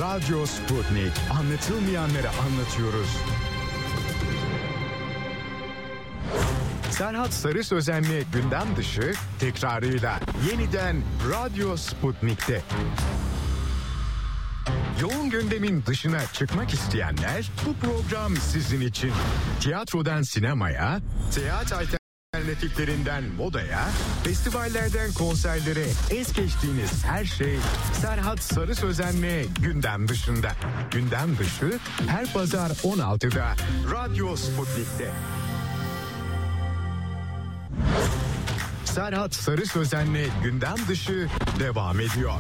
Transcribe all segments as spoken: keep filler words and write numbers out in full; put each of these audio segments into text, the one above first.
Radyo Sputnik. Anlatılmayanları anlatıyoruz. Serhat Sarı Sözen'le gündem dışı tekrarıyla yeniden Radyo Sputnik'te. Yoğun gündemin dışına çıkmak isteyenler bu program sizin için. Tiyatrodan sinemaya, seyahat alternatiflerinden modaya, festivallerden konserlere es geçtiğiniz her şey Serhat Sarı Sözen'le gündem dışında. Gündem dışı her pazar on altıda Radyo Sputnik'te. Serhat Sarı Sözen'le gündem dışı devam ediyor.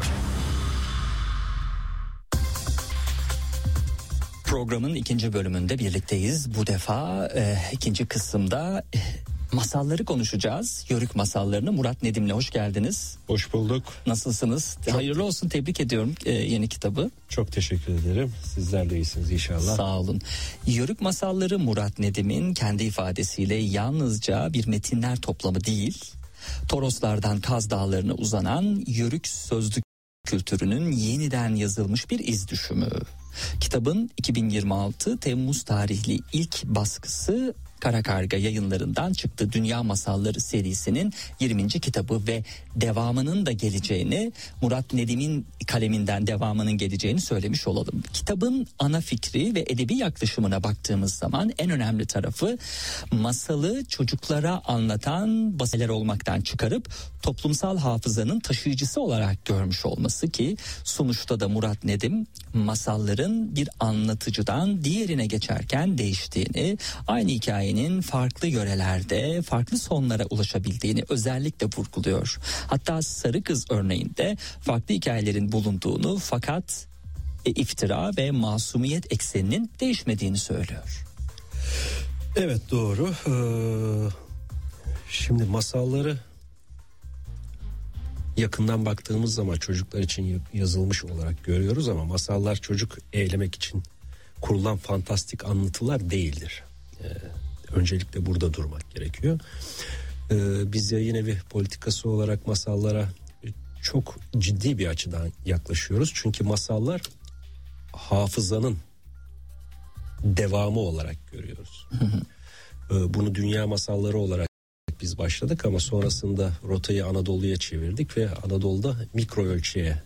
Programın ikinci bölümünde birlikteyiz. Bu defa e, ikinci kısımda e, masalları konuşacağız. Yörük masallarını. Murat Nedim'le hoş geldiniz. Hoş bulduk. Nasılsınız? Çok Hayırlı olsun, tebrik ediyorum e, yeni kitabı. Çok teşekkür ederim. Sizler de iyisiniz inşallah. Sağ olun. Yörük masalları Murat Nedim'in kendi ifadesiyle yalnızca bir metinler toplamı değil, Toroslardan Kaz Dağları'na uzanan Yörük sözlük kültürünün yeniden yazılmış bir iz düşümü. Kitabın iki bin yirmi altı Temmuz tarihli ilk baskısı Kara Karga Yayınlarından çıktı. Dünya Masalları serisinin yirminci kitabı ve devamının da geleceğini, Murat Nedim'in kaleminden devamının geleceğini söylemiş olalım. Kitabın ana fikri ve edebi yaklaşımına baktığımız zaman en önemli tarafı masalı çocuklara anlatan baseler olmaktan çıkarıp toplumsal hafızanın taşıyıcısı olarak görmüş olması ki sonuçta da Murat Nedim masalların bir anlatıcıdan diğerine geçerken değiştiğini, aynı hikayenin farklı yörelerde farklı sonlara ulaşabildiğini özellikle vurguluyor. Hatta Sarı Kız örneğinde farklı hikayelerin bulunduğunu fakat e, iftira ve masumiyet ekseninin değişmediğini söylüyor. Evet, doğru. Ee, şimdi masalları yakından baktığımız zaman çocuklar için yazılmış olarak görüyoruz ama masallar çocuk eğlemek için kurulan fantastik anlatılar değildir. Ee, öncelikle burada durmak gerekiyor. Ee, biz yayın evi politikası olarak masallara çok ciddi bir açıdan yaklaşıyoruz. Çünkü masallar hafızanın devamı olarak görüyoruz. Ee, bunu dünya masalları olarak biz başladık ama sonrasında rotayı Anadolu'ya çevirdik ve Anadolu'da mikro ölçüye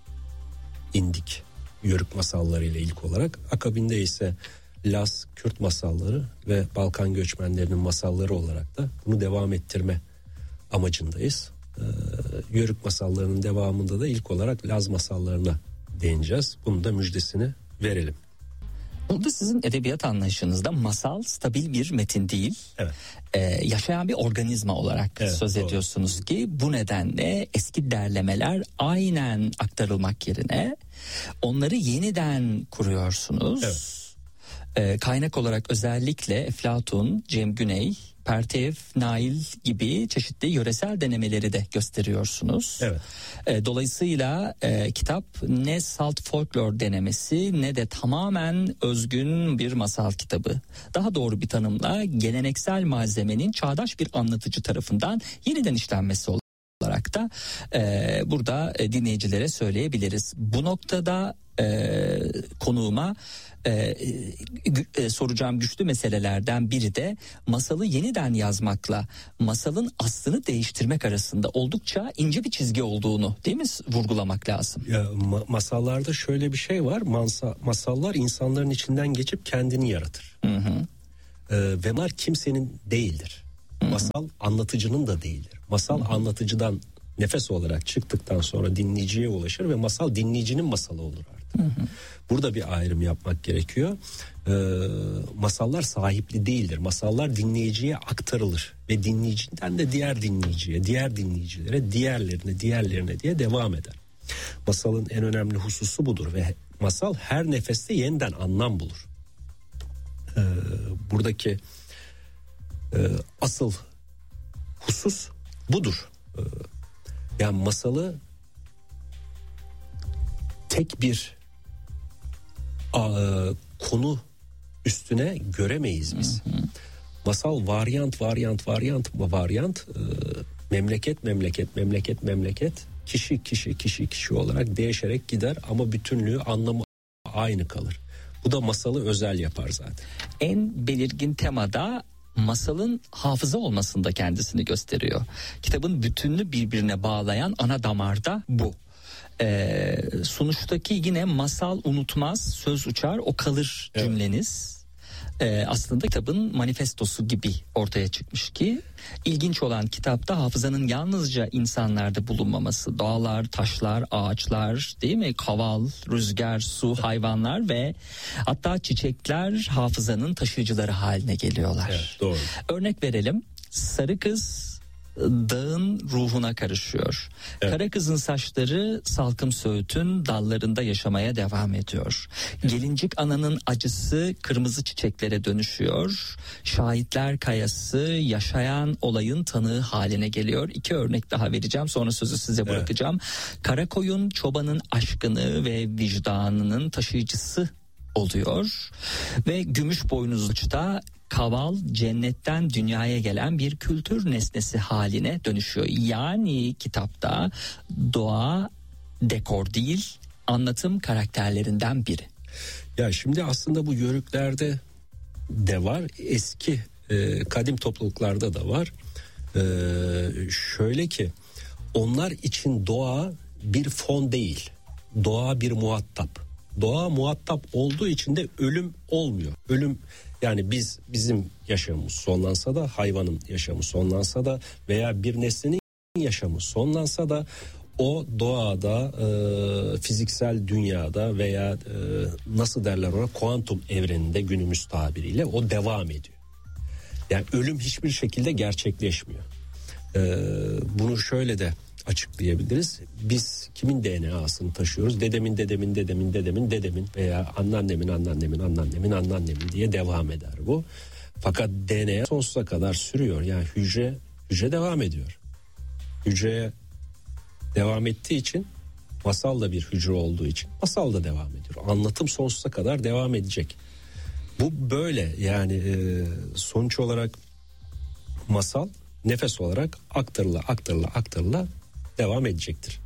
indik. Yörük masallarıyla ilk olarak. Akabinde ise Laz, Kürt masalları ve Balkan göçmenlerinin masalları olarak da bunu devam ettirme amacındayız. Ee, Yörük masallarının devamında da ilk olarak Laz masallarına değineceğiz. Bunun da müjdesini verelim. Burada sizin edebiyat anlayışınızda masal stabil bir metin değil, evet. ee, yaşayan bir organizma olarak evet, söz doğru. ediyorsunuz ki bu nedenle eski derlemeler aynen aktarılmak yerine onları yeniden kuruyorsunuz. Evet. Ee, kaynak olarak özellikle Eflatun, Cem Güney, Pertev, Nail gibi çeşitli yöresel denemeleri de gösteriyorsunuz. Evet. E, dolayısıyla e, kitap ne salt folklor denemesi ne de tamamen özgün bir masal kitabı. Daha doğru bir tanımla geleneksel malzemenin çağdaş bir anlatıcı tarafından yeniden işlenmesi olarak da e, burada e, dinleyicilere söyleyebiliriz. Bu noktada e, konuğuma Ee, e, soracağım güçlü meselelerden biri de masalı yeniden yazmakla masalın aslını değiştirmek arasında oldukça ince bir çizgi olduğunu, değil mi, vurgulamak lazım? Ya, ma- masallarda şöyle bir şey var. Mansa, masallar insanların içinden geçip kendini yaratır. Hı hı. Ee, ve bunlar kimsenin değildir. Hı hı. Masal anlatıcının da değildir. Masal hı hı. anlatıcıdan nefes olarak çıktıktan sonra dinleyiciye ulaşır ve masal dinleyicinin masalı olur artık. Hı hı. Burada bir ayrım yapmak gerekiyor. Ee, masallar sahipli değildir. Masallar dinleyiciye aktarılır ve dinleyiciden de diğer dinleyiciye, diğer dinleyicilere, diğerlerine, diğerlerine diye devam eder. Masalın en önemli hususu budur ve masal her nefeste yeniden anlam bulur. Ee, buradaki e, asıl husus budur. Ee, yani masalı tek bir a, konu üstüne göremeyiz biz. Hı hı. Masal varyant varyant varyant varyant e, memleket memleket memleket memleket kişi kişi kişi kişi olarak değişerek gider ama bütünlüğü, anlamı aynı kalır. Bu da masalı özel yapar zaten. En belirgin temada masalın hafıza olmasında kendisini gösteriyor. Kitabın bütününü birbirine bağlayan ana damar da bu. Ee, sonuçtaki yine masal unutmaz, söz uçar, o kalır cümleniz. Ee, aslında kitabın manifestosu gibi ortaya çıkmış ki ilginç olan kitapta hafızanın yalnızca insanlarda bulunmaması, dağlar, taşlar, ağaçlar, değil mi? Kaval, rüzgar, su, hayvanlar ve hatta çiçekler hafızanın taşıyıcıları haline geliyorlar. Evet, doğru. Örnek verelim. Sarı kız dağın ruhuna karışıyor. Evet. Kara kızın saçları Salkım Söğüt'ün dallarında yaşamaya devam ediyor. Evet. Gelincik ananın acısı kırmızı çiçeklere dönüşüyor. Şahitler kayası yaşayan olayın tanığı haline geliyor. İki örnek daha vereceğim, sonra sözü size bırakacağım. Evet. Kara koyun çobanın aşkını ve vicdanının taşıyıcısı oluyor. Ve gümüş boynuzluçta kaval cennetten dünyaya gelen bir kültür nesnesi haline dönüşüyor. Yani kitapta doğa dekor değil, anlatım karakterlerinden biri. Ya şimdi aslında bu yörüklerde de var, eski e, kadim topluluklarda da var. E, şöyle ki onlar için doğa bir fon değil, doğa bir muhatap. Doğa muhatap olduğu için de ölüm olmuyor. Ölüm, yani biz bizim yaşamımız sonlansa da, hayvanın yaşamı sonlansa da veya bir nesnenin yaşamı sonlansa da o doğada, e, fiziksel dünyada veya e, nasıl derler ona, kuantum evreninde günümüz tabiriyle o devam ediyor. Yani ölüm hiçbir şekilde gerçekleşmiyor. E, bunu şöyle de açıklayabiliriz. Biz kimin D N A'sını taşıyoruz? Dedemin, dedemin, dedemin, dedemin, dedemin veya anneannemin, anneannemin, anneannemin, anneannemin diye devam eder bu. Fakat D N A sonsuza kadar sürüyor. Yani hücre, hücre devam ediyor. Hücreye devam ettiği için, masal da bir hücre olduğu için masal da devam ediyor. Anlatım sonsuza kadar devam edecek. Bu böyle yani e, sonuç olarak masal nefes olarak aktarıla aktarıla aktarıla devam edecektir.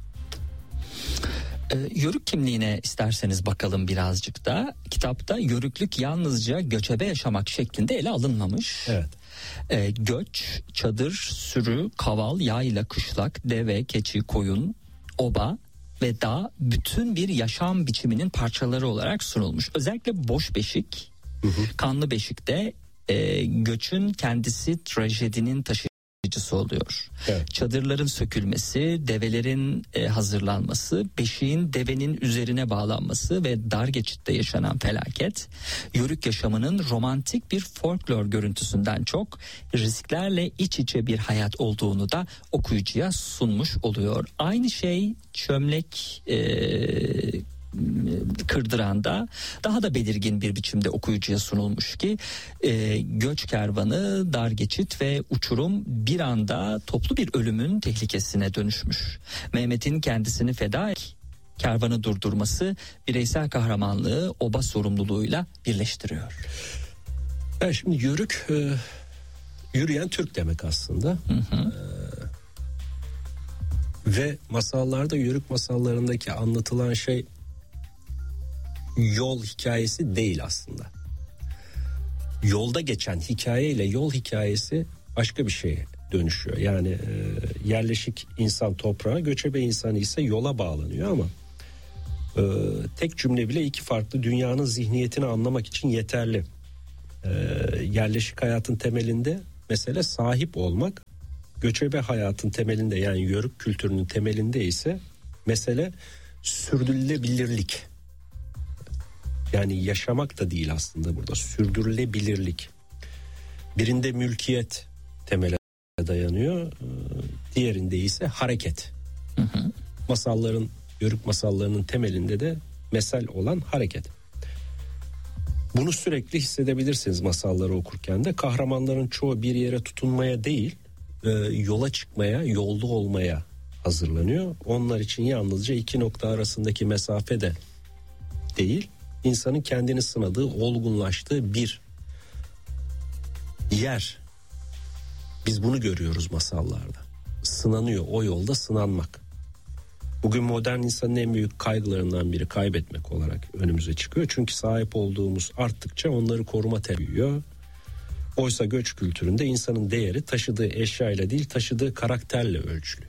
Ee, yörük kimliğine isterseniz bakalım birazcık da. Kitapta yörüklük yalnızca göçebe yaşamak şeklinde ele alınmamış. Evet. Ee, göç, çadır, sürü, kaval, yayla, kışlak, deve, keçi, koyun, oba ve dağ bütün bir yaşam biçiminin parçaları olarak sunulmuş. Özellikle boş beşik, hı hı. kanlı beşikte e, göçün kendisi trajedinin taşıyıcısı oluyor. Evet. Çadırların sökülmesi, develerin e, hazırlanması, beşiğin devenin üzerine bağlanması ve dar geçitte yaşanan felaket, yörük yaşamının romantik bir folklor görüntüsünden çok risklerle iç içe bir hayat olduğunu da okuyucuya sunmuş oluyor. Aynı şey çömlek e, Kırdıranda daha da belirgin bir biçimde okuyucuya sunulmuş ki e, göç kervanı, dar geçit ve uçurum bir anda toplu bir ölümün tehlikesine dönüşmüş. Mehmet'in kendisini feda et, kervanı durdurması bireysel kahramanlığı oba sorumluluğuyla birleştiriyor. Evet, şimdi yörük e, yürüyen Türk demek aslında. Hı hı. E, ve masallarda, yörük masallarındaki anlatılan şey yol hikayesi değil aslında. Yolda geçen hikaye ile yol hikayesi başka bir şeye dönüşüyor. Yani e, yerleşik insan toprağa, göçebe insan ise yola bağlanıyor ama e, tek cümle bile iki farklı dünyanın zihniyetini anlamak için yeterli. E, yerleşik hayatın temelinde mesele sahip olmak, göçebe hayatın temelinde yani yörük kültürünün temelinde ise mesele sürdürülebilirlik. Yani yaşamak da değil aslında burada, sürdürülebilirlik. Birinde mülkiyet temele dayanıyor, diğerinde ise hareket. Hı hı. Masalların, yörük masallarının temelinde de mesel olan hareket. Bunu sürekli hissedebilirsiniz masalları okurken de. Kahramanların çoğu bir yere tutunmaya değil, yola çıkmaya, yolda olmaya hazırlanıyor. Onlar için yalnızca iki nokta arasındaki mesafe de değil, İnsanın kendini sınadığı, olgunlaştığı bir yer. Biz bunu görüyoruz masallarda. Sınanıyor, o yolda sınanmak. Bugün modern insanın en büyük kaygılarından biri kaybetmek olarak önümüze çıkıyor. Çünkü sahip olduğumuz arttıkça onları koruma talebi büyüyor. Oysa göç kültüründe insanın değeri taşıdığı eşyayla değil, taşıdığı karakterle ölçülü.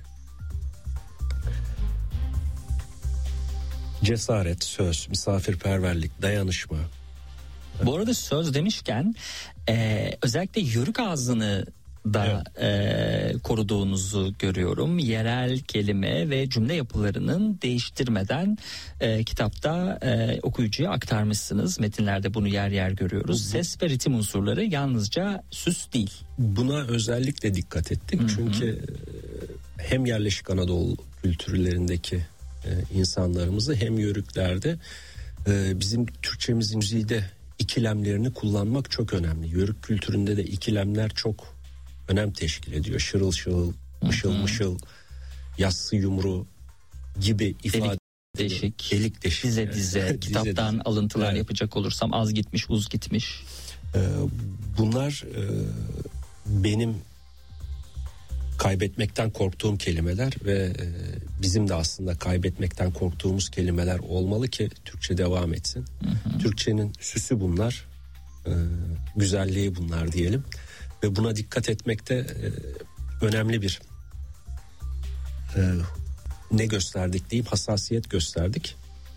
Cesaret, söz, misafirperverlik, dayanışma. Bu arada söz demişken e, özellikle yörük ağzını da evet. e, koruduğunuzu görüyorum. Yerel kelime ve cümle yapılarının değiştirmeden e, kitapta e, okuyucuya aktarmışsınız. Metinlerde bunu yer yer görüyoruz. Hı hı. Ses ve ritim unsurları yalnızca süs değil. Buna özellikle dikkat ettik. Hı hı. Çünkü hem yerleşik Anadolu kültürlerindeki e, insanlarımızı hem yörüklerde e, bizim Türkçemizin müziğinde ikilemlerini kullanmak çok önemli. Yörük kültüründe de ikilemler çok önem teşkil ediyor. Şırıl şırıl, mışıl mışıl, yassı yumru gibi ifade. Delik deşik, delik deşik. Dize dize, dize kitaptan dize. Alıntılar evet. yapacak olursam az gitmiş, uz gitmiş. Ee, bunlar e, benim kaybetmekten korktuğum kelimeler ve e, bizim de aslında kaybetmekten korktuğumuz kelimeler olmalı ki Türkçe devam etsin. Hı hı. Türkçenin süsü bunlar, e, güzelliği bunlar diyelim. Ve buna dikkat etmekte e, önemli bir e, ne gösterdik diyeyim, hassasiyet gösterdik.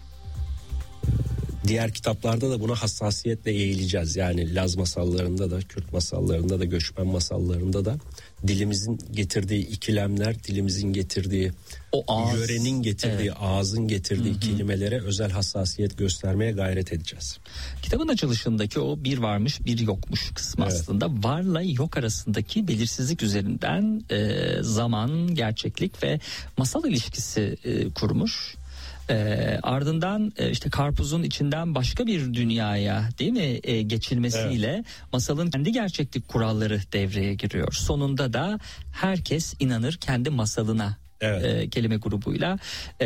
E, diğer kitaplarda da buna hassasiyetle eğileceğiz. Yani Laz masallarında da, Kürt masallarında da, göçmen masallarında da dilimizin getirdiği ikilemler, dilimizin getirdiği, o ağız, yörenin getirdiği, evet. ağzın getirdiği Hı-hı. kelimelere özel hassasiyet göstermeye gayret edeceğiz. Kitabın açılışındaki o bir varmış bir yokmuş kısmı evet. aslında varla yok arasındaki belirsizlik üzerinden e, zaman, gerçeklik ve masal ilişkisi e, kurmuş. E, ardından e, işte karpuzun içinden başka bir dünyaya değil mi e, geçilmesiyle evet. masalın kendi gerçeklik kuralları devreye giriyor. Sonunda da herkes inanır kendi masalına. Evet. E, kelime grubuyla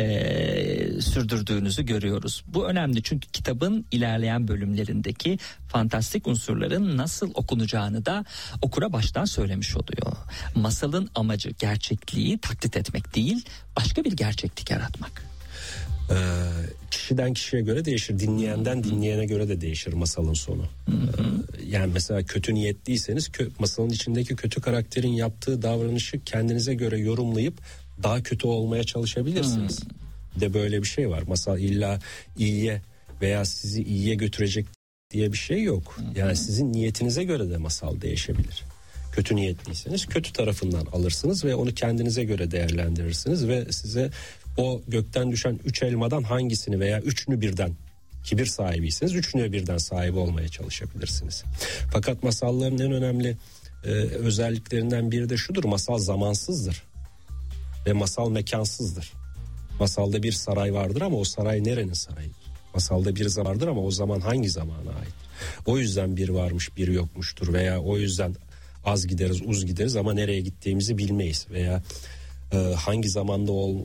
e, sürdürdüğünüzü görüyoruz. Bu önemli çünkü kitabın ilerleyen bölümlerindeki fantastik unsurların nasıl okunacağını da okura baştan söylemiş oluyor. Masalın amacı gerçekliği taklit etmek değil, başka bir gerçeklik yaratmak. Ee, kişiden kişiye göre değişir, dinleyenden dinleyene göre de değişir masalın sonu. Ee, yani mesela kötü niyetliyseniz kö- masalın içindeki kötü karakterin yaptığı davranışı kendinize göre yorumlayıp daha kötü olmaya çalışabilirsiniz. Hmm. De böyle bir şey var. Masal illa iyiye veya sizi iyiye götürecek diye bir şey yok. Hmm. Yani sizin niyetinize göre de masal değişebilir. Kötü niyetliyseniz kötü tarafından alırsınız ve onu kendinize göre değerlendirirsiniz ve size o gökten düşen üç elmadan hangisini veya üçünü birden, kibir sahibiyseniz üçünü birden sahibi olmaya çalışabilirsiniz. Fakat masalların en önemli e, özelliklerinden biri de şudur: masal zamansızdır ve masal mekansızdır. Masalda bir saray vardır ama o saray nerenin sarayıdır? Masalda bir zaman vardır ama o zaman hangi zamana ait? O yüzden bir varmış bir yokmuştur veya o yüzden az gideriz uz gideriz ama nereye gittiğimizi bilmeyiz veya e, hangi zamanda ol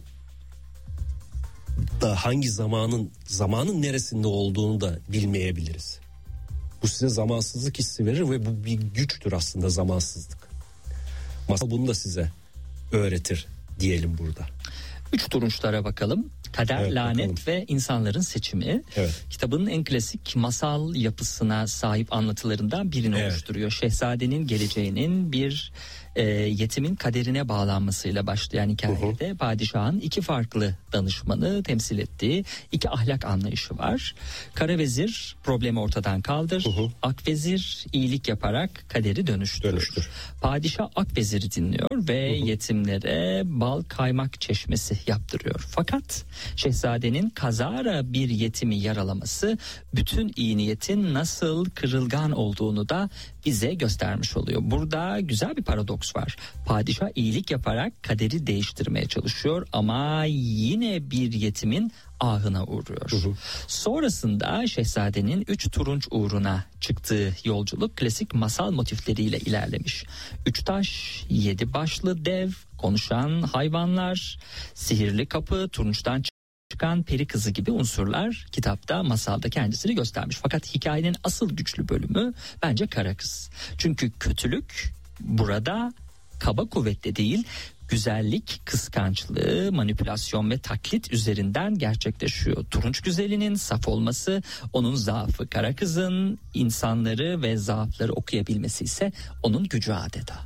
da hangi zamanın zamanın neresinde olduğunu da bilmeyebiliriz. Bu size zamansızlık hissi verir ve bu bir güçtür aslında, zamansızlık. Masal bunu da size öğretir diyelim burada. Üç turunçlara bakalım. Kader, evet, lanet bakalım. Ve insanların seçimi. Evet. Kitabın en klasik masal yapısına sahip anlatılarından birini evet. oluşturuyor. Şehzadenin geleceğinin bir e, yetimin kaderine bağlanmasıyla başlayan hikayede uh-huh. padişahın iki farklı danışmanı temsil ettiği iki ahlak anlayışı var. Kara vezir problemi ortadan kaldır. Uh-huh. Akvezir iyilik yaparak kaderi dönüştürür. Dönüştür. Padişah Akvezir'i dinliyor ve uh-huh. yetimlere bal kaymak çeşmesi yaptırıyor. Fakat şehzadenin kazara bir yetimi yaralaması bütün iyi niyetin nasıl kırılgan olduğunu da bize göstermiş oluyor. Burada güzel bir paradoks var. Padişah iyilik yaparak kaderi değiştirmeye çalışıyor ama yine bir yetimin ahına uğruyor. Hı hı. Sonrasında şehzadenin üç turunç uğruna çıktığı yolculuk klasik masal motifleriyle ilerlemiş. Üç taş, yedi başlı dev, konuşan hayvanlar, sihirli kapı, turunçtan çıkan peri kızı gibi unsurlar kitapta, masalda kendisini göstermiş. Fakat hikayenin asıl güçlü bölümü bence kara kız. Çünkü kötülük burada kaba kuvvetle değil, güzellik kıskançlığı, manipülasyon ve taklit üzerinden gerçekleşiyor. Turunç güzelinin saf olması, onun zaafı. Kara kızın insanları ve zaafları okuyabilmesi ise onun gücü adeta.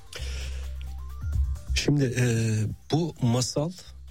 Şimdi e, bu masal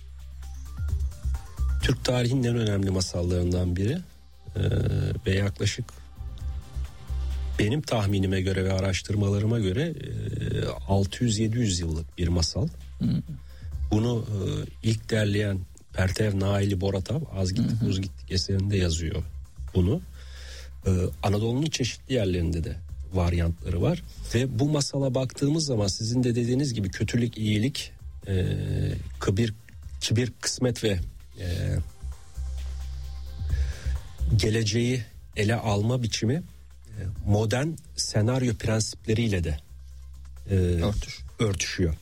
Türk tarihinin en önemli masallarından biri e, ve yaklaşık benim tahminime göre ve araştırmalarıma göre e, altı yüz yedi yüz yıllık bir masal. Hmm. Bunu e, ilk derleyen Pertev Naili Boratav Az Gittik Buz Gittik eserinde yazıyor bunu. E, Anadolu'nun çeşitli yerlerinde de varyantları var ve bu masala baktığımız zaman sizin de dediğiniz gibi kötülük, iyilik, e, kibir, kibir, kısmet ve e, geleceği ele alma biçimi modern senaryo prensipleriyle de e, Örtüş. örtüşüyor.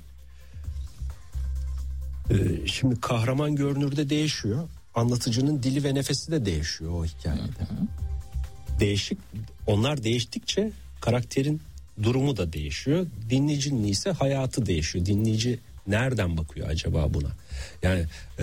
E, şimdi kahraman görünürde değişiyor. Anlatıcının dili ve nefesi de değişiyor o hikayede. Hı hı. Değişik. Onlar değiştikçe karakterin durumu da değişiyor. Dinleyicinin ise hayatı değişiyor. Dinleyici nereden bakıyor acaba buna? Yani e,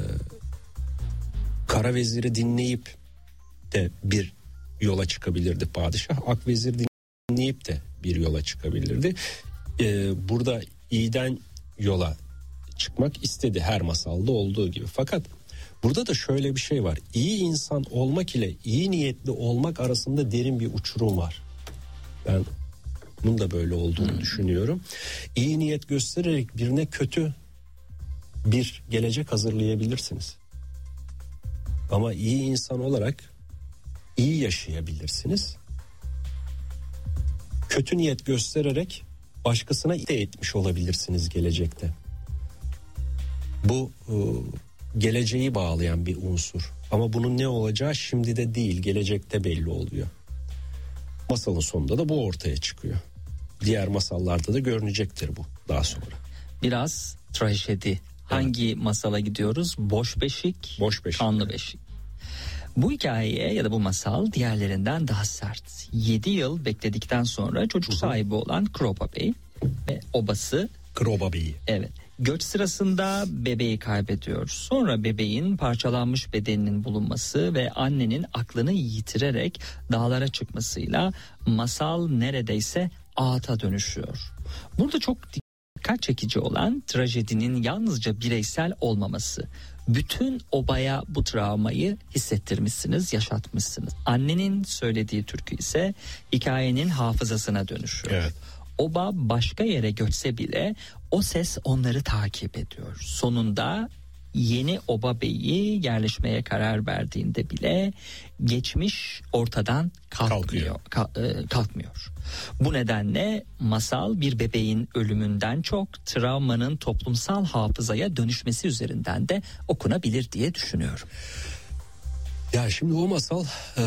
Kara Vezir'i dinleyip de bir yola çıkabilirdi padişah. Akvezir dinleyip de bir yola çıkabilirdi. Ee, burada iyiden yola çıkmak istedi her masalda olduğu gibi. Fakat burada da şöyle bir şey var. İyi insan olmak ile iyi niyetli olmak arasında derin bir uçurum var. Ben bunun da böyle olduğunu hmm. düşünüyorum. İyi niyet göstererek birine kötü bir gelecek hazırlayabilirsiniz. Ama iyi insan olarak iyi yaşayabilirsiniz. Kötü niyet göstererek başkasına ite etmiş olabilirsiniz gelecekte. Bu e, geleceği bağlayan bir unsur. Ama bunun ne olacağı şimdi de değil, gelecekte belli oluyor. Masalın sonunda da bu ortaya çıkıyor. Diğer masallarda da görünecektir bu daha sonra. Biraz trajedi. Hangi evet. masala gidiyoruz? Boş Beşik, Boş Beşik. Kanlı Beşik. Bu hikaye ya da bu masal diğerlerinden daha sert. yedi yıl bekledikten sonra çocuk sahibi olan Kropa Bey ve obası Kropa Bey. Evet. Göç sırasında bebeği kaybediyor. Sonra bebeğin parçalanmış bedeninin bulunması ve annenin aklını yitirerek dağlara çıkmasıyla masal neredeyse ağıta dönüşüyor. Burada çok dikkat çekici olan trajedinin yalnızca bireysel olmaması. Bütün obaya bu travmayı hissettirmişsiniz, yaşatmışsınız. Annenin söylediği türkü ise hikayenin hafızasına dönüşüyor. Evet. Oba başka yere göçse bile o ses onları takip ediyor. Sonunda yeni Oba Bey'i yerleşmeye karar verdiğinde bile geçmiş ortadan kalkmıyor, kalkıyor. kalkmıyor. Bu nedenle masal bir bebeğin ölümünden çok travmanın toplumsal hafızaya dönüşmesi üzerinden de okunabilir diye düşünüyorum. Ya şimdi o masal e,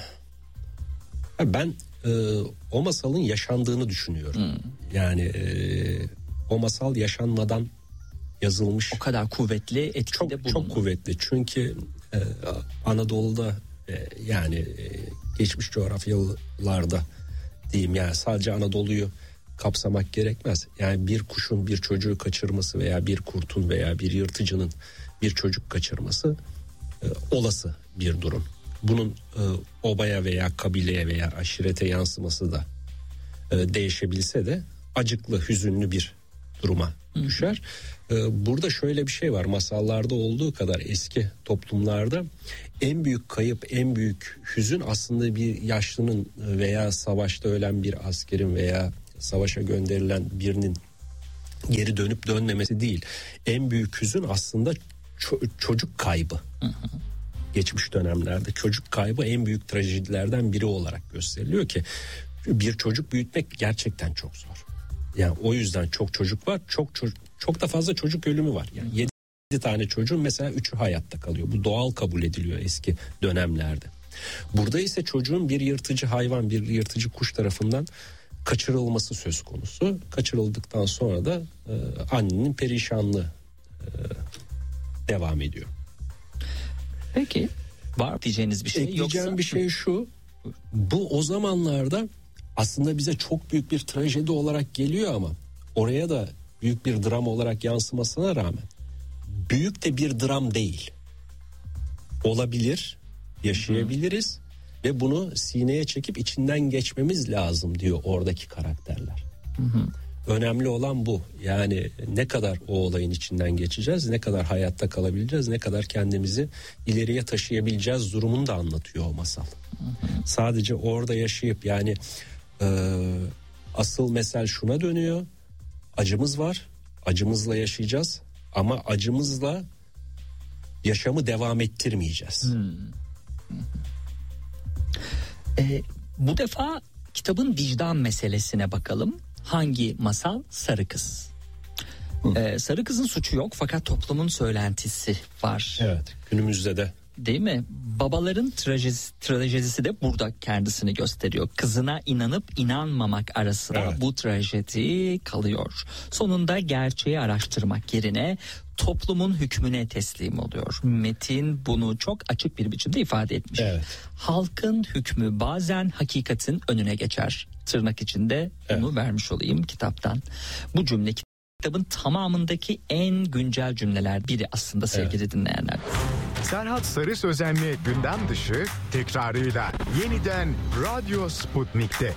ben e, o masalın yaşandığını düşünüyorum. Hmm. Yani e, o masal yaşanmadan yazılmış. O kadar kuvvetli, etkide çok, bulundu. Çok kuvvetli çünkü e, Anadolu'da e, yani e, geçmiş coğrafyalarda diyeyim yani sadece Anadolu'yu kapsamak gerekmez. Yani bir kuşun bir çocuğu kaçırması veya bir kurtun veya bir yırtıcının bir çocuk kaçırması e, olası bir durum. Bunun e, obaya veya kabileye veya aşirete yansıması da e, değişebilse de acıklı, hüzünlü bir duruma düşer. E, burada şöyle bir şey var. Masallarda olduğu kadar eski toplumlarda en büyük kayıp, en büyük hüzün aslında bir yaşlının veya savaşta ölen bir askerin veya savaşa gönderilen birinin geri dönüp dönmemesi değil. En büyük hüzün aslında ço- çocuk kaybı. Hı hı. Geçmiş dönemlerde çocuk kaybı en büyük trajedilerden biri olarak gösteriliyor ki bir çocuk büyütmek gerçekten çok zor. Yani o yüzden çok çocuk var, çok çocuk, çok da fazla çocuk ölümü var. Yani yedi tane çocuğun mesela üçü hayatta kalıyor. Bu doğal kabul ediliyor eski dönemlerde. Burada ise çocuğun bir yırtıcı hayvan, bir yırtıcı kuş tarafından kaçırılması söz konusu. Kaçırıldıktan sonra da e, annenin perişanlığı e, devam ediyor. Peki var diyeceğiniz bir şey Ekleyeceğim yoksa? bir şey şu. Bu o zamanlarda aslında bize çok büyük bir trajedi olarak geliyor ama oraya da büyük bir dram olarak yansımasına rağmen büyük de bir dram değil. Olabilir, yaşayabiliriz hı. ve bunu sineye çekip içinden geçmemiz lazım diyor oradaki karakterler. Hı hı. Önemli olan bu. Yani ne kadar o olayın içinden geçeceğiz, ne kadar hayatta kalabileceğiz, ne kadar kendimizi ileriye taşıyabileceğiz durumunu da anlatıyor o masal. Hı hı. Sadece orada yaşayıp yani e, asıl mesel şuna dönüyor. Acımız var, acımızla yaşayacağız ama acımızla yaşamı devam ettirmeyeceğiz. Hı hı. E, bu defa kitabın vicdan meselesine bakalım. Hangi masal? Sarı Kız. Ee, Sarı Kız'ın suçu yok fakat toplumun söylentisi var. Evet, günümüzde de. Değil mi? Babaların trajedisi, trajedisi de burada kendisini gösteriyor. Kızına inanıp inanmamak arasında evet. bu trajedi kalıyor. Sonunda gerçeği araştırmak yerine toplumun hükmüne teslim oluyor. Metin bunu çok açık bir biçimde ifade etmiş. Evet. Halkın hükmü bazen hakikatin önüne geçer. Tırnak içinde bunu evet. vermiş olayım kitaptan. Bu cümle kitabın tamamındaki en güncel cümleler biri aslında sevgili evet. dinleyenler. Serhat Sarı Sözenli gündem dışı tekrarıyla yeniden Radyo Sputnik'te.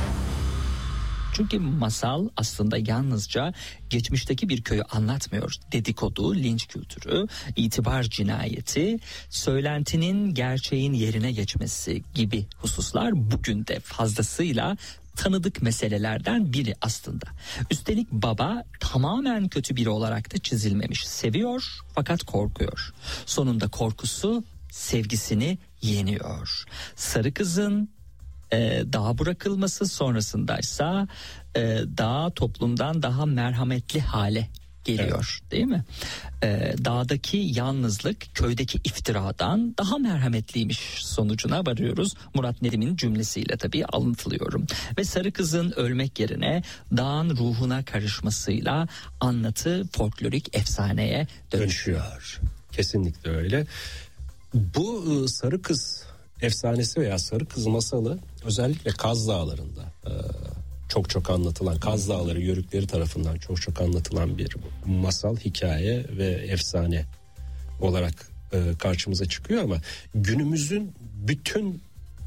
Çünkü masal aslında yalnızca geçmişteki bir köyü anlatmıyor. Dedikodu, linç kültürü, itibar cinayeti, söylentinin gerçeğin yerine geçmesi gibi hususlar bugün de fazlasıyla tanıdık meselelerden biri aslında. Üstelik baba tamamen kötü biri olarak da çizilmemiş. Seviyor fakat korkuyor. Sonunda korkusu sevgisini yeniyor. Sarı Kız'ın e, dağa bırakılması sonrasındaysa e, dağ toplumdan daha merhametli hale geliyor, evet. değil mi? Ee, dağdaki yalnızlık köydeki iftiradan daha merhametliymiş sonucuna varıyoruz. Murat Nedim'in cümlesiyle tabii alıntılıyorum. Ve Sarı Kız'ın ölmek yerine dağın ruhuna karışmasıyla anlatı folklorik efsaneye dönüşüyor. dönüşüyor. Kesinlikle öyle. Bu Sarı Kız efsanesi veya Sarı Kız masalı özellikle Kaz Dağları'nda e, çok çok anlatılan, Kaz Dağları yörükleri tarafından çok çok anlatılan bir masal, hikaye ve efsane olarak e, karşımıza çıkıyor ama günümüzün bütün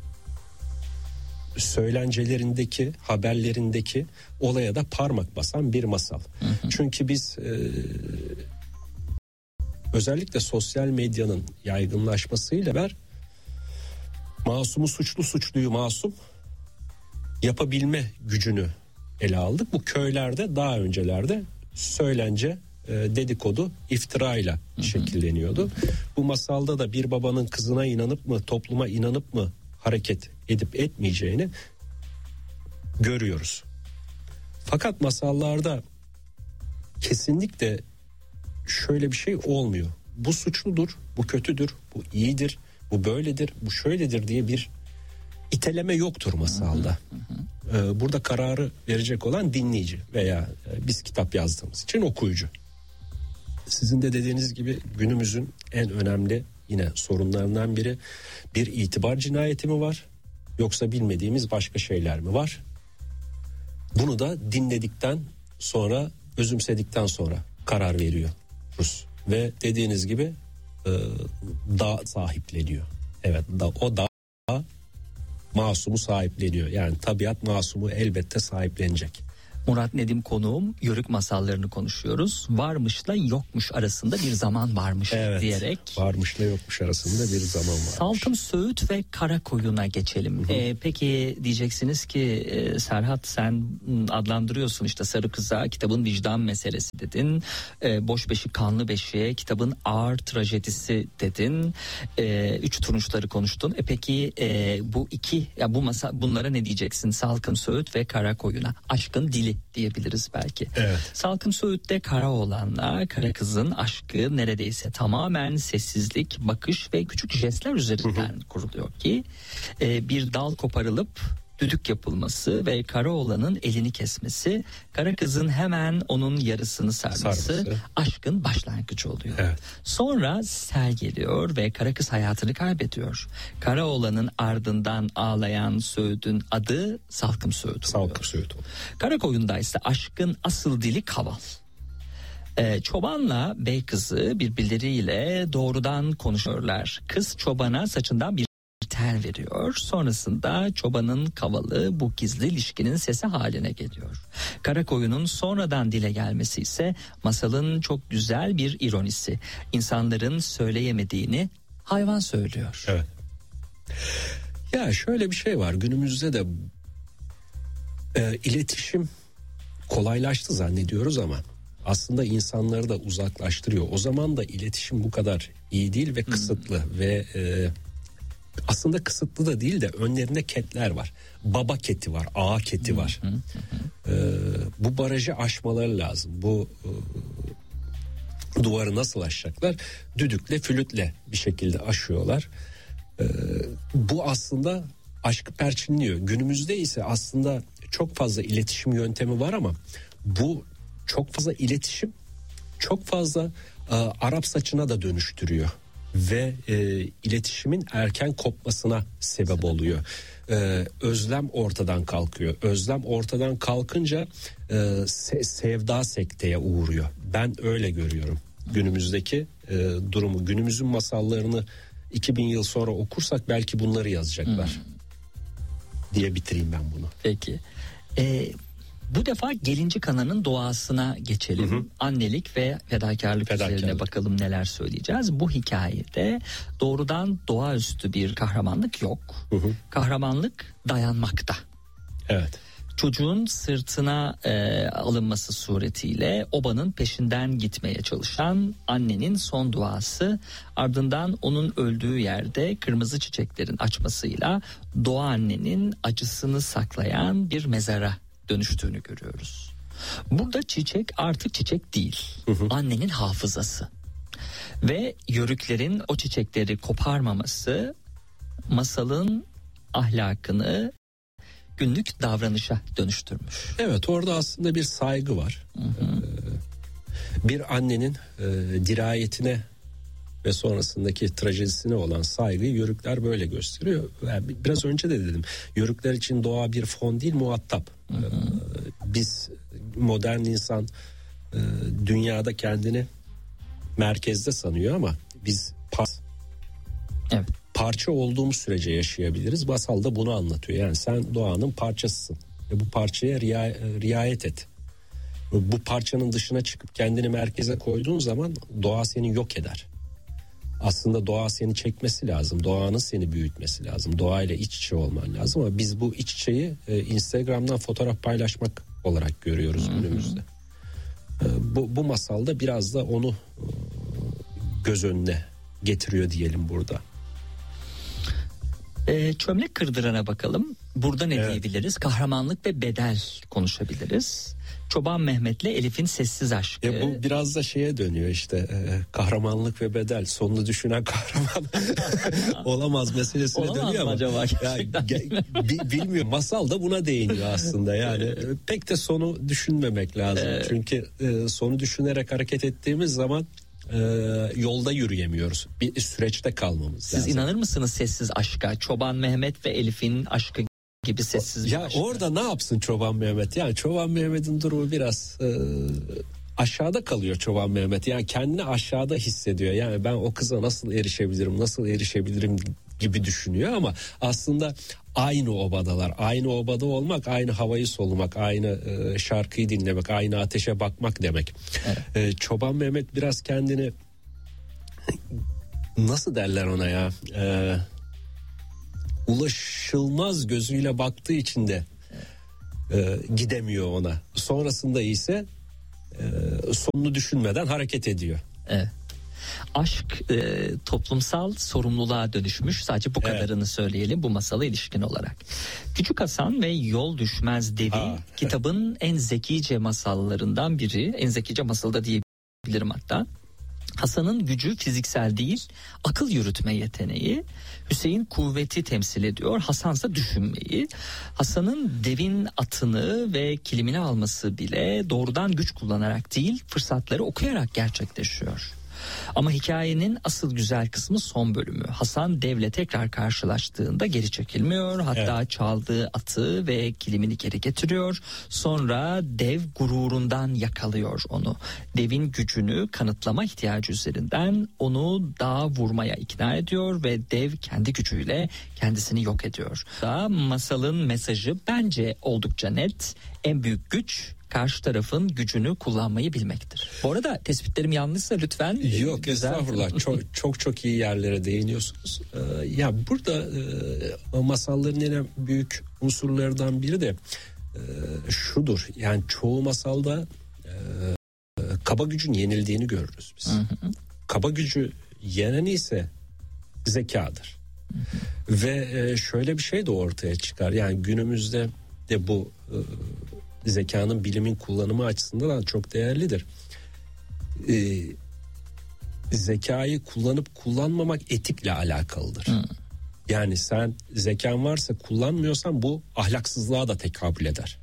söylencelerindeki, haberlerindeki olaya da parmak basan bir masal. Hı hı. Çünkü biz e, özellikle sosyal medyanın yaygınlaşmasıyla beraber masumu suçlu, suçluyu masum yapabilme gücünü ele aldık. Bu köylerde daha öncelerde söylence, e, dedikodu, iftirayla hı hı. şekilleniyordu. Bu masalda da bir babanın kızına inanıp mı, topluma inanıp mı hareket edip etmeyeceğini görüyoruz. Fakat masallarda kesinlikle şöyle bir şey olmuyor. Bu suçludur, bu kötüdür, bu iyidir, bu böyledir, bu şöyledir diye bir İteleme yoktur masalda. Hı hı hı. Burada kararı verecek olan dinleyici veya biz kitap yazdığımız için okuyucu. Sizin de dediğiniz gibi günümüzün en önemli yine sorunlarından biri, bir itibar cinayeti mi var yoksa bilmediğimiz başka şeyler mi var? Bunu da dinledikten sonra, özümsedikten sonra karar veriyoruz. Ve dediğiniz gibi dağ sahipleniyor. Evet, da, o dağ masumu sahipleniyor. Yani tabiat masumu elbette sahiplenecek. Murat Nedim konuğum, yörük masallarını konuşuyoruz. Varmışla yokmuş arasında bir zaman varmış evet, diyerek. Varmışla yokmuş arasında bir zaman varmış. Salkım Söğüt ve Karakoyun'a geçelim. Ee, peki diyeceksiniz ki e, Serhat sen adlandırıyorsun işte Sarı Kız'a kitabın vicdan meselesi dedin. E, Boş Beşik Kanlı Beşik'e kitabın ağır trajedisi dedin. E, üç turunçları konuştun. E peki e, bu iki ya bu masa bunlara ne diyeceksin? Salkım Söğüt ve Karakoyun'a. Aşkın dili diyebiliriz belki. Evet. Salkım Söğüt'te Karaoğlan'la Kara Kız'ın aşkı neredeyse tamamen sessizlik, bakış ve küçük jestler üzerinden hı hı. kuruluyor ki e, bir dal koparılıp düdük yapılması ve Karaoğlan'ın elini kesmesi, Kara Kız'ın hemen onun yarısını sarması, sarması. aşkın başlangıcı oluyor. Evet. Sonra sel geliyor ve Kara Kız hayatını kaybediyor. Karaoğlan'ın ardından ağlayan Söğüt'ün adı Salkım Söğüt oluyor. Salkım Söğüt oluyor. Karakoyun'da ise aşkın asıl dili kaval. Ee, çobanla bey kızı birbirleriyle doğrudan konuşuyorlar. Kız çobana saçından bir tel veriyor. Sonrasında çobanın kavalı bu gizli ilişkinin sesi haline geliyor. Karakoyun'un sonradan dile gelmesi ise masalın çok güzel bir ironisi. İnsanların söyleyemediğini hayvan söylüyor. Evet. Ya şöyle bir şey var, günümüzde de e, iletişim kolaylaştı zannediyoruz ama aslında insanları da uzaklaştırıyor. O zaman da iletişim bu kadar iyi değil ve kısıtlı hmm. ve e, aslında kısıtlı da değil de önlerinde ketler var. Baba keti var, ağa keti var. Hmm. E, bu barajı aşmaları lazım. Bu e, duvarı nasıl aşacaklar? Düdükle, flütle bir şekilde aşıyorlar. E, bu aslında aşkı perçinliyor. Günümüzde ise aslında çok fazla iletişim yöntemi var ama bu çok fazla iletişim çok fazla e, Arap saçına da dönüştürüyor ve e, iletişimin erken kopmasına sebep oluyor. E, özlem ortadan kalkıyor. Özlem ortadan kalkınca e, se- sevda sekteye uğruyor. Ben öyle görüyorum günümüzdeki e, durumu. Günümüzün masallarını iki bin yıl sonra okursak belki bunları yazacaklar hmm. diye bitireyim ben bunu. Peki. Ee, bu defa Gelincik Ana'nın doğasına geçelim. Hı hı. Annelik ve fedakarlık, fedakarlık üzerine bakalım neler söyleyeceğiz. Bu hikayede doğrudan doğaüstü bir kahramanlık yok. Hı hı. Kahramanlık dayanmakta. Evet. Çocuğun sırtına e, alınması suretiyle obanın peşinden gitmeye çalışan annenin son duası, ardından onun öldüğü yerde kırmızı çiçeklerin açmasıyla doğa annenin acısını saklayan bir mezara dönüştüğünü görüyoruz. Burada çiçek artık çiçek değil, hı hı. annenin hafızası ve yörüklerin o çiçekleri koparmaması masalın ahlakını günlük davranışa dönüştürmüş. Evet, orada aslında bir saygı var. Hı hı. Ee, bir annenin e, dirayetine ve sonrasındaki trajedisine olan saygıyı yörükler böyle gösteriyor. Yani biraz önce de dedim, yörükler için doğa bir fon değil, muhatap. Hı hı. Ee, biz modern insan e, dünyada kendini merkezde sanıyor ama biz pas. Evet. Parça olduğumuz sürece yaşayabiliriz. Masal da bunu anlatıyor. Yani sen doğanın parçasısın. Ve bu parçaya riay- riayet et. Bu parçanın dışına çıkıp kendini merkeze koyduğun zaman doğa seni yok eder. Aslında doğa seni çekmesi lazım. Doğanın seni büyütmesi lazım. Doğayla iç içe olman lazım ama biz bu iç içeyi e, Instagram'dan fotoğraf paylaşmak olarak görüyoruz Hı-hı. günümüzde. E, bu, bu masalda biraz da onu e, göz önüne getiriyor diyelim burada. E, çömlek kırdırana bakalım. Burada ne evet. diyebiliriz? Kahramanlık ve bedel konuşabiliriz. Çoban Mehmet'le Elif'in sessiz aşkı. Ya bu biraz da şeye dönüyor işte e, kahramanlık ve bedel. Sonunu düşünen kahraman olamaz meselesine olamaz dönüyor ama. Acaba ya, ge, bi, bilmiyorum. Masal da buna değiniyor aslında yani. E, pek de sonu düşünmemek lazım. Evet. Çünkü e, sonu düşünerek hareket ettiğimiz zaman e, yolda yürüyemiyoruz. Bir süreçte kalmamız Siz lazım. Siz inanır mısınız sessiz aşka? Çoban Mehmet ve Elif'in aşkı gibi sessiz bir ya aşkı. Orada ne yapsın Çoban Mehmet? Yani Çoban Mehmet'in durumu biraz e, aşağıda kalıyor Çoban Mehmet. Yani kendini aşağıda hissediyor. Yani ben o kıza nasıl erişebilirim, nasıl erişebilirim gibi düşünüyor ama aslında aynı obadalar. Aynı obada olmak, aynı havayı solumak, aynı e, şarkıyı dinlemek, aynı ateşe bakmak demek. Evet. E, Çoban Mehmet biraz kendini nasıl derler ona ya? Eee ulaşılmaz gözüyle baktığı için de e, gidemiyor ona. Sonrasında ise e, sonunu düşünmeden hareket ediyor. Evet. Aşk e, toplumsal sorumluluğa dönüşmüş. Sadece bu evet. kadarını söyleyelim bu masala ilişkin olarak. Küçük Hasan ve Yol Düşmez Devi Aa. kitabın en zekice masallarından biri. En zekice masalı da diyebilirim hatta. Hasan'ın gücü fiziksel değil, akıl yürütme yeteneği. Hüseyin kuvveti temsil ediyor, Hasan'sa düşünmeyi. Hasan'ın devin atını ve kilimini alması bile doğrudan güç kullanarak değil, fırsatları okuyarak gerçekleşiyor. Ama hikayenin asıl güzel kısmı son bölümü. Hasan devle tekrar karşılaştığında geri çekilmiyor. Hatta evet. çaldığı atı ve kilimini geri getiriyor. Sonra dev gururundan yakalıyor onu. Devin gücünü kanıtlama ihtiyacı üzerinden onu dağa vurmaya ikna ediyor ve dev kendi gücüyle kendisini yok ediyor. Da masalın mesajı bence oldukça net. En büyük güç karşı tarafın gücünü kullanmayı bilmektir. Bu arada tespitlerim yanlışsa lütfen. Yok estağfurullah. çok çok çok iyi yerlere değiniyorsunuz. Ee, ya burada e, masalların en büyük unsurlardan biri de e, şudur. Yani çoğu masalda e, kaba gücün yenildiğini görürüz biz. Hı hı. Kaba gücü yenen ise zekadır. Hı hı. Ve e, şöyle bir şey de ortaya çıkar. Yani günümüzde de bu e, zekanın bilimin kullanımı açısından çok değerlidir. Ee, zekayı kullanıp kullanmamak etikle alakalıdır. Hmm. Yani sen zekan varsa kullanmıyorsan bu ahlaksızlığa da tekabül eder.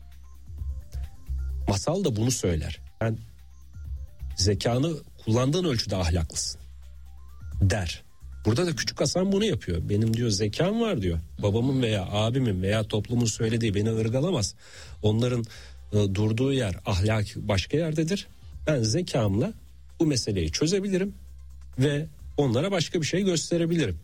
Masal da bunu söyler. Sen zekanı kullandığın ölçüde ahlaklısın der. Burada da küçük Hasan bunu yapıyor. Benim diyor zekam var diyor. Babamın veya abimin veya toplumun söylediği beni ırgalamaz. Onların e, durduğu yer ahlak başka yerdedir. Ben zekamla bu meseleyi çözebilirim ve onlara başka bir şey gösterebilirim.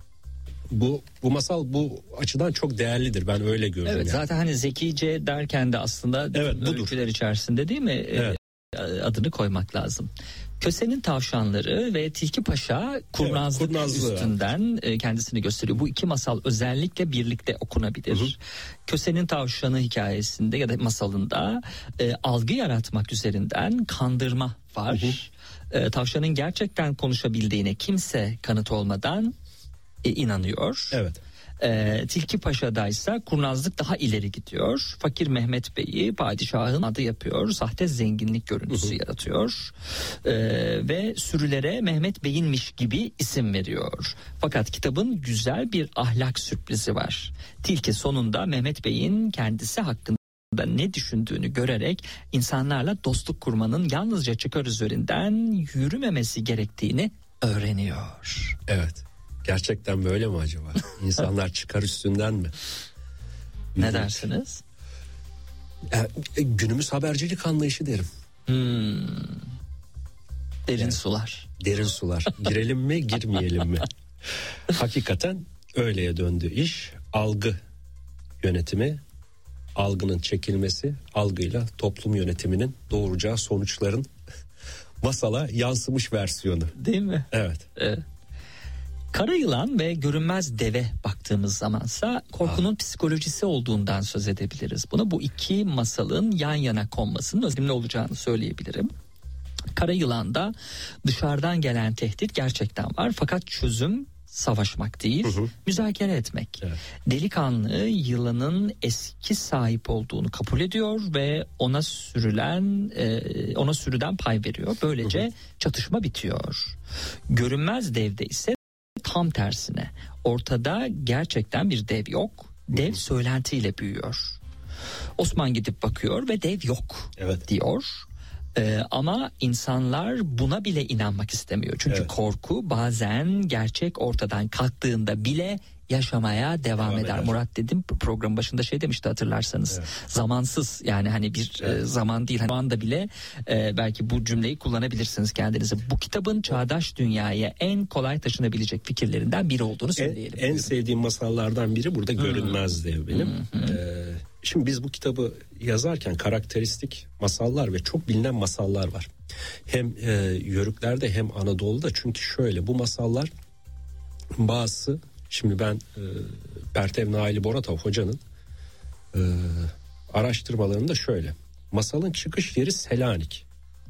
Bu bu masal bu açıdan çok değerlidir. Ben öyle görüyorum. Evet, yani. Zaten hani zekice derken de aslında evet, öyküler içerisinde değil mi? Evet. E, adını koymak lazım. Köse'nin tavşanları ve Tilki Paşa kurnazlık evet, üstünden yani. kendisini gösteriyor. Bu iki masal özellikle birlikte okunabilir. Hı hı. Köse'nin tavşanı hikayesinde ya da masalında e, algı yaratmak üzerinden kandırma var. Hı hı. E, tavşanın gerçekten konuşabildiğine kimse kanıt olmadan e, inanıyor. Evet. E, Tilki Paşa'daysa kurnazlık daha ileri gidiyor. Fakir Mehmet Bey'i padişahın adı yapıyor. Sahte zenginlik görüntüsü hı hı. yaratıyor. E, ve sürülere Mehmet Bey'inmiş gibi isim veriyor. Fakat kitabın güzel bir ahlak sürprizi var. Tilki sonunda Mehmet Bey'in kendisi hakkında ne düşündüğünü görerek insanlarla dostluk kurmanın yalnızca çıkar üzerinden yürümemesi gerektiğini öğreniyor. Evet. Gerçekten böyle mi acaba? İnsanlar çıkar üstünden mi? Ne dersiniz? E, günümüz habercilik anlayışı derim. Hmm. Derin yani, sular. Derin sular. Girelim mi, girmeyelim mi? Hakikaten öyleye döndü iş. Algı yönetimi, algının çekilmesi, algıyla toplum yönetiminin doğuracağı sonuçların masala yansımış versiyonu. Değil mi? Evet. Evet. Kara yılan ve görünmez deve baktığımız zamansa korkunun Aa. psikolojisi olduğundan söz edebiliriz. Buna bu iki masalın yan yana konmasının önemli olacağını söyleyebilirim. Kara yılanda dışarıdan gelen tehdit gerçekten var fakat çözüm savaşmak değil, hı hı. müzakere etmek. Evet. Delikanlı yılanın eski sahip olduğunu kabul ediyor ve ona sürülen ona sürüden pay veriyor. Böylece hı hı. çatışma bitiyor. Görünmez devde ise tam tersine. Ortada gerçekten bir dev yok. Dev hı hı. söylentiyle büyüyor. Osman gidip bakıyor ve dev yok evet. diyor. Ee, ama insanlar buna bile inanmak istemiyor. Çünkü evet. korku bazen gerçek ortadan kalktığında bile yaşamaya devam, devam eder. eder. Murat dedim programın başında şey demişti hatırlarsanız. Evet. Zamansız yani hani bir evet. e, zaman değil. Şu anda bile e, belki bu cümleyi kullanabilirsiniz kendinize. Bu kitabın çağdaş dünyaya en kolay taşınabilecek fikirlerinden biri olduğunu söyleyelim. En, en sevdiğim masallardan biri burada hmm. Görünmez Dev benim. Hmm. Ee, şimdi biz bu kitabı yazarken karakteristik masallar ve çok bilinen masallar var. Hem e, Yörüklerde hem Anadolu'da çünkü şöyle bu masallar bazısı şimdi ben e, Pertev Naili Boratov hocanın e, araştırmalarında şöyle. Masalın çıkış yeri Selanik.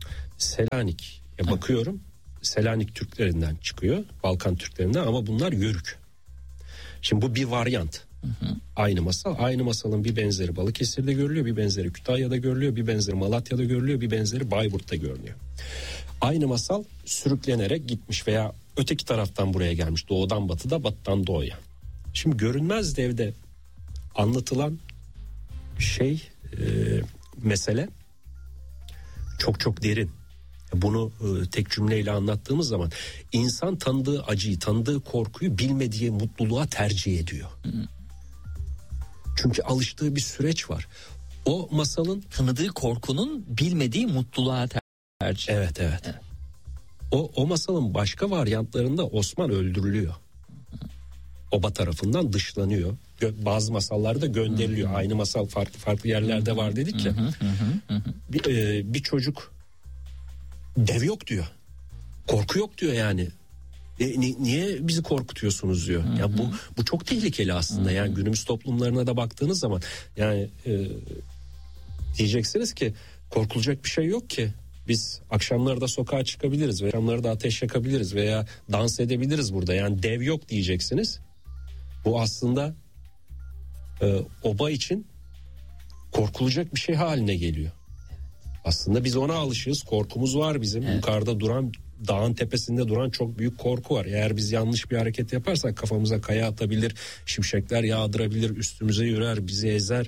Selanik'e bakıyorum. Selanik Türklerinden çıkıyor. Balkan Türklerinden ama bunlar Yörük. Şimdi bu bir varyant. Hı hı. Aynı masal. Aynı masalın bir benzeri Balıkesir'de görülüyor. Bir benzeri Kütahya'da görülüyor. Bir benzeri Malatya'da görülüyor. Bir benzeri Bayburt'ta görülüyor. Aynı masal sürüklenerek gitmiş veya öteki taraftan buraya gelmiş. Doğudan batıda, batıdan doğuya. Şimdi Görünmez Dev'de anlatılan şey e, mesele çok çok derin. Bunu e, tek cümleyle anlattığımız zaman insan tanıdığı acıyı, tanıdığı korkuyu bilmediği mutluluğa tercih ediyor. Hı. Çünkü alıştığı bir süreç var. O masalın tanıdığı korkunun bilmediği mutluluğa tercih. Evet, evet. evet. O o masalın başka varyantlarında Osman öldürülüyor. Oba tarafından dışlanıyor. Bazı masallarda gönderiliyor. Hı hı. Aynı masal farklı farklı yerlerde var dedik ya. Hı hı hı hı. Bir, e, bir çocuk dev yok diyor. Korku yok diyor yani. E, ni, niye bizi korkutuyorsunuz diyor. Hı hı. Ya bu bu çok tehlikeli aslında. Hı hı. Yani günümüz toplumlarına da baktığınız zaman yani e, diyeceksiniz ki korkulacak bir şey yok ki. Biz akşamları da sokağa çıkabiliriz ve akşamları da ateş yakabiliriz veya dans edebiliriz burada. Yani dev yok diyeceksiniz. Bu aslında e, oba için korkulacak bir şey haline geliyor. Aslında biz ona alışığız. Korkumuz var bizim. Evet. Yukarıda duran, dağın tepesinde duran çok büyük korku var. Eğer biz yanlış bir hareket yaparsak kafamıza kaya atabilir, şimşekler yağdırabilir, üstümüze yürür, bizi ezer.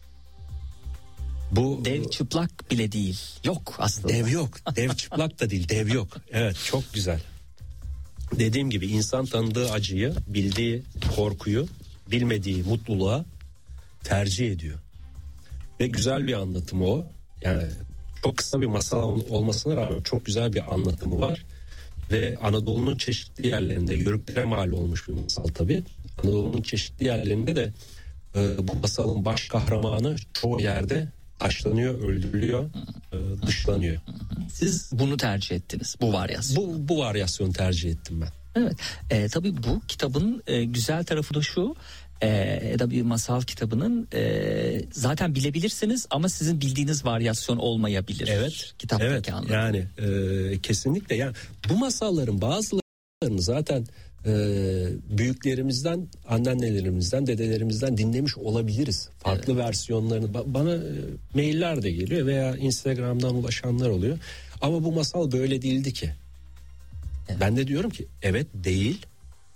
Bu dev çıplak bile değil. Yok aslında. Dev yok. Dev çıplak da değil. Dev yok. Evet, çok güzel. Dediğim gibi insan tanıdığı acıyı, bildiği korkuyu, bilmediği mutluluğa tercih ediyor. Ve güzel bir anlatımı o. Yani çok kısa bir masal olmasına rağmen çok güzel bir anlatımı var. Ve Anadolu'nun çeşitli yerlerinde, Yörüklere mal olmuş bir masal tabii. Anadolu'nun çeşitli yerlerinde de e, bu masalın baş kahramanı çoğu yerde taşlanıyor, öldürülüyor, e, dışlanıyor. Siz bunu tercih ettiniz, bu varyasyon. Bu, bu varyasyonu tercih ettim ben. Evet, e, tabii bu kitabın e, güzel tarafı da şu, e, da bir masal kitabının e, zaten bilebilirsiniz ama sizin bildiğiniz varyasyon olmayabilir. Evet, kitaptaki evet. anlamı. Yani e, kesinlikle. Yani bu masalların bazılarını zaten e, büyüklerimizden, anneannelerimizden, dedelerimizden dinlemiş olabiliriz. Farklı evet. versiyonlarını. Ba- bana e, mailler de geliyor veya Instagram'dan ulaşanlar oluyor. Ama bu masal böyle değildi ki. Evet. Ben de diyorum ki evet değil.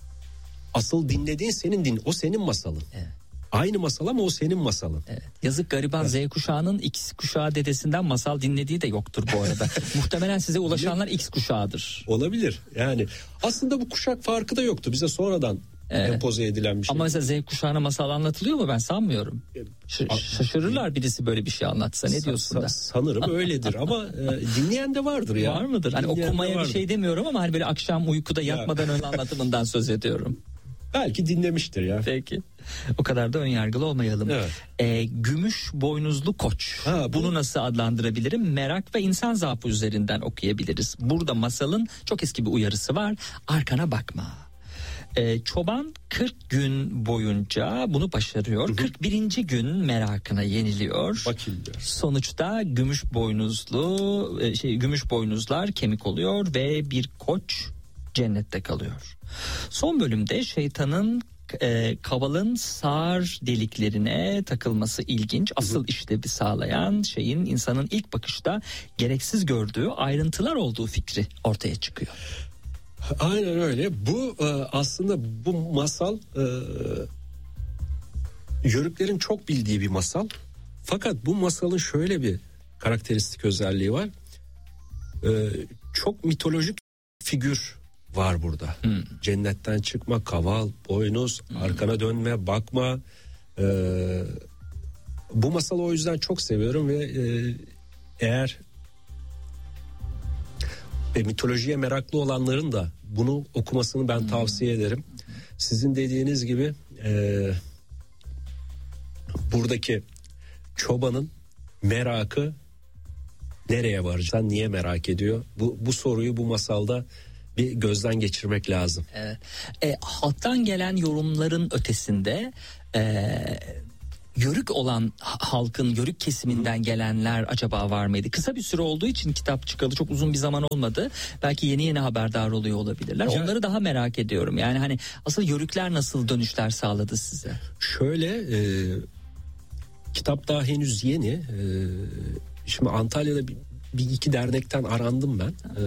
Asıl dinlediğin senin din, o senin masalın. Evet. Aynı masal ama o senin masalın. Evet. Yazık gariban evet. Z kuşağının X kuşağı dedesinden masal dinlediği de yoktur bu arada. Muhtemelen size ulaşanlar X kuşağıdır. Olabilir. Yani aslında bu kuşak farkı da yoktu. Bize sonradan evet. empoze edilen bir şey. Ama mesela Z kuşağına masal anlatılıyor mu? Ben sanmıyorum. Ş- şaşırırlar birisi böyle bir şey anlatsa. Ne diyorsun sa- da? Sanırım öyledir ama e, dinleyen de vardır ya. Var mıdır? Hani dinleyen okumaya bir şey demiyorum ama hani böyle akşam uykuda yatmadan önce anlatımından söz ediyorum. Belki dinlemiştir ya. Peki. O kadar da önyargılı olmayalım. Evet. Ee, gümüş boynuzlu koç. Ha, bu... Bunu nasıl adlandırabilirim? Merak ve insan zaafı üzerinden okuyabiliriz. Burada masalın çok eski bir uyarısı var. Arkana bakma. Ee, çoban kırk gün boyunca bunu başarıyor. Hı hı. kırk birinci gün merakına yeniliyor. Bakayım diyor. Sonuçta gümüş boynuzlu şey gümüş boynuzlar kemik oluyor ve bir koç cennette kalıyor. Son bölümde şeytanın e, kavalın sağır deliklerine takılması ilginç. Asıl işlevi sağlayan şeyin insanın ilk bakışta gereksiz gördüğü ayrıntılar olduğu fikri ortaya çıkıyor. Aynen öyle. Bu e, aslında bu masal e, Yörüklerin çok bildiği bir masal. Fakat bu masalın şöyle bir karakteristik özelliği var. E, çok mitolojik figür var burada. Hmm. Cennetten çıkma, kaval, boynuz, hmm. arkana dönme, bakma. Ee, bu masalı o yüzden çok seviyorum ve e, eğer e, mitolojiye meraklı olanların da bunu okumasını ben hmm. tavsiye ederim. Sizin dediğiniz gibi e, buradaki çobanın merakı nereye varacak? Niye merak ediyor? Bu, bu soruyu bu masalda bir gözden geçirmek lazım. Evet. E, halktan gelen yorumların ötesinde e, yörük olan halkın yörük kesiminden gelenler acaba var mıydı? Kısa bir süre olduğu için kitap çıkalı çok uzun bir zaman olmadı. Belki yeni yeni haberdar oluyor olabilirler. Ya, onları daha merak ediyorum. Yani hani asıl yörükler nasıl dönüşler sağladı size? Şöyle e, kitap daha henüz yeni. E, şimdi Antalya'da bir, bir iki dernekten arandım ben. E,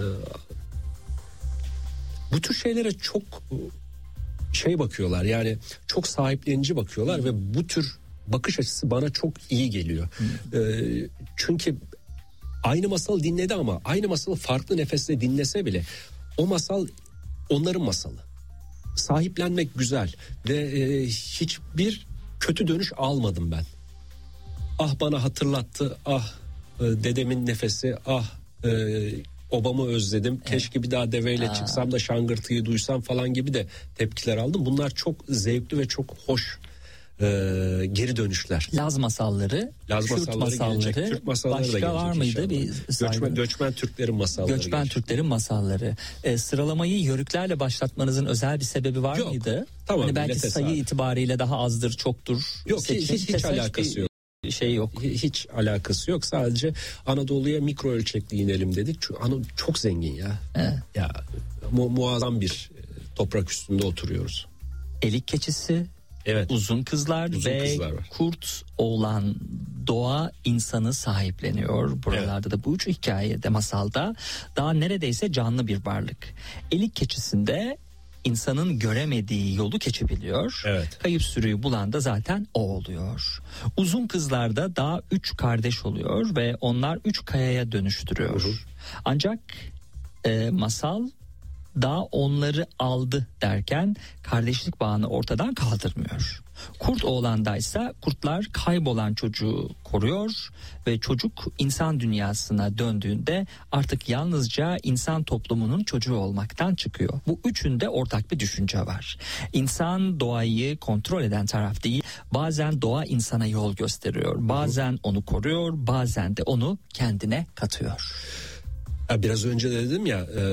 Bu tür şeylere çok şey bakıyorlar, yani çok sahiplenici bakıyorlar hmm. ve bu tür bakış açısı bana çok iyi geliyor. Hmm. Ee, çünkü aynı masalı dinledi ama aynı masalı farklı nefesle dinlese bile o masal onların masalı. Sahiplenmek güzel ve e, hiçbir kötü dönüş almadım ben. Ah bana hatırlattı, ah e, dedemin nefesi, ah e, obamı özledim. Evet. Keşke bir daha deveyle Aa. çıksam da şangırtıyı duysam falan gibi de tepkiler aldım. Bunlar çok zevkli ve çok hoş e, geri dönüşler. Laz masalları, Laz Kürt masalları, masalları, gelecek. Türk masalları başka da gelecek var mıydı? inşallah. Bir göçmen, göçmen Türklerin masalları. Göçmen gelecek. Türklerin masalları. E, sıralamayı yörüklerle başlatmanızın özel bir sebebi var yok. mıydı? Tamam. Hani belki sayı itibariyle daha azdır, çoktur. Yok Seçim, hiç, hiç alakası yok. Şey yok. Hiç alakası yok. Sadece Anadolu'ya mikro ölçekli inelim dedik. Çünkü Anadolu çok zengin ya. Evet. Ya mu- muazzam bir toprak üstünde oturuyoruz. Elik keçisi, evet. uzun kızlar uzun ve kızlar var. kurt oğlan doğa insanı sahipleniyor. Buralarda evet. da bu üç hikayede, masalda daha neredeyse canlı bir varlık. Elik keçisinde İnsanın göremediği yolu geçebiliyor. Evet. Kayıp sürüyü bulan da zaten o oluyor. Uzun kızlarda daha üç kardeş oluyor ve onlar üç kayaya dönüştürüyor. Hı hı. Ancak e, masal daha onları aldı derken kardeşlik bağını ortadan kaldırmıyor. Kurt oğlandaysa kurtlar kaybolan çocuğu koruyor ve çocuk insan dünyasına döndüğünde artık yalnızca insan toplumunun çocuğu olmaktan çıkıyor. Bu üçünde ortak bir düşünce var. İnsan doğayı kontrol eden taraf değil, bazen doğa insana yol gösteriyor, bazen onu koruyor, bazen de onu kendine katıyor. Ya biraz önce de dedim ya, e,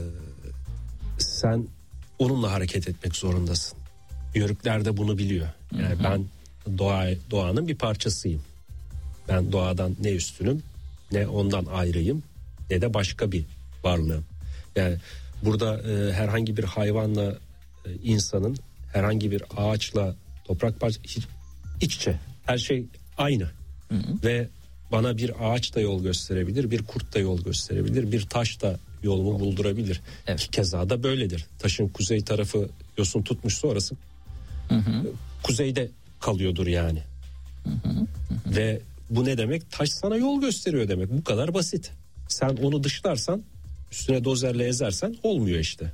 sen onunla hareket etmek zorundasın. Yörükler de bunu biliyor. Yani hı hı. ben doğa, doğanın bir parçasıyım. Ben doğadan ne üstünüm, ne ondan ayrıyım, ne de başka bir varlığım. Yani burada e, herhangi bir hayvanla e, insanın, herhangi bir ağaçla toprak parçası iç içe. Her şey aynı. Hı hı. Ve bana bir ağaç da yol gösterebilir, bir kurt da yol gösterebilir, bir taş da yolumu buldurabilir. Evet. Keza da böyledir. Taşın kuzey tarafı yosun tutmuşsa orası hı hı. kuzeyde kalıyordur yani. Hı hı. Hı hı. Ve bu ne demek? Taş sana yol gösteriyor demek. Bu kadar basit. Sen onu dışlarsan, üstüne dozerle ezersen olmuyor işte.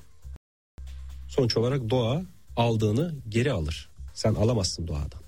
Sonuç olarak doğa aldığını geri alır. Sen alamazsın doğadan.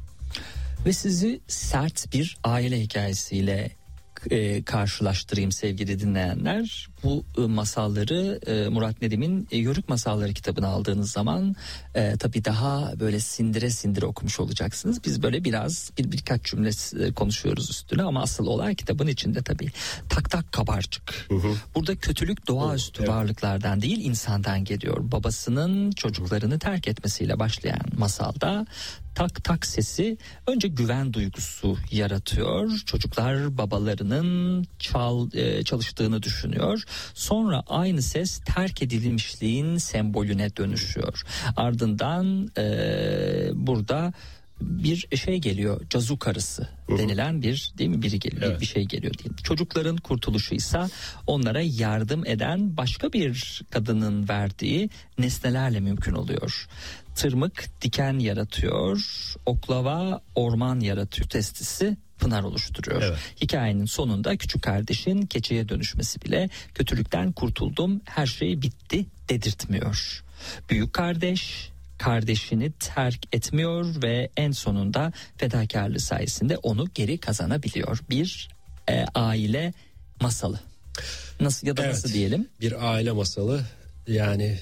Ve sizi sert bir aile hikayesiyle e, karşılaştırayım sevgili dinleyenler. Bu e, masalları e, Murat Nedim'in e, Yörük Masalları kitabını aldığınız zaman e, tabii daha böyle sindire sindire okumuş olacaksınız. Biz böyle biraz bir birkaç cümle e, konuşuyoruz üstüne ama asıl olay kitabın içinde tabii. Tak tak kabarcık. Hı hı. Burada kötülük doğaüstü evet. varlıklardan değil, insandan geliyor. Babasının çocuklarını terk etmesiyle başlayan masalda tak tak sesi önce güven duygusu yaratıyor. Çocuklar babalarının çal, e, çalıştığını düşünüyor. Sonra aynı ses terk edilmişliğin sembolüne dönüşüyor. Ardından e, burada bir şey geliyor, cazu karısı Hı-hı. denilen bir değil mi biri geliyor evet. bir şey geliyor değil. Çocukların kurtuluşuysa onlara yardım eden başka bir kadının verdiği nesnelerle mümkün oluyor. Tırmık diken yaratıyor, oklava orman yaratıyor, testisi pınar oluşturuyor. Evet. Hikayenin sonunda küçük kardeşin keçiye dönüşmesi bile kötülükten kurtuldum, her şey bitti dedirtmiyor. Büyük kardeş kardeşini terk etmiyor ve en sonunda fedakarlığı sayesinde onu geri kazanabiliyor. Bir e, aile masalı. Nasıl ya da evet, nasıl diyelim? Bir aile masalı yani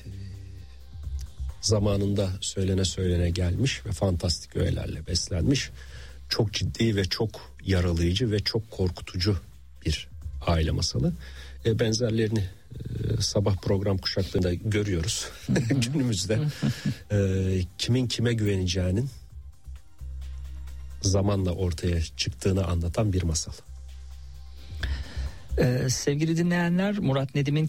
zamanında söylene söylene gelmiş ve fantastik öğelerle beslenmiş. Çok ciddi ve çok yaralayıcı ve çok korkutucu bir aile masalı. E, benzerlerini e, sabah program kuşaklarında görüyoruz günümüzde. E, kimin kime güveneceğinin zamanla ortaya çıktığını anlatan bir masal. Ee, sevgili dinleyenler, Murat Nedim'in